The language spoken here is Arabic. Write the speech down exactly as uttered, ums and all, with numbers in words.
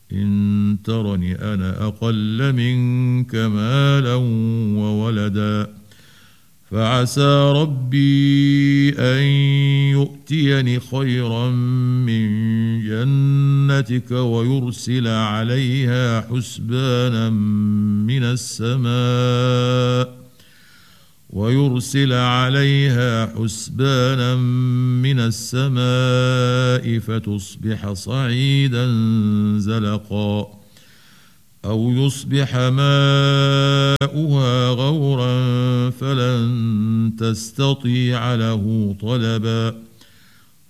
إن ترني أنا أقل منك مالا وولدا فعسى ربي أن يؤتيني خيرا من جنتك ويرسل عليها حسبانا من السماء ويرسل عليها حسبانا من السماء فتصبح صعيدا زلقا أو يصبح ماؤها غورا فلن تستطيع له طلبا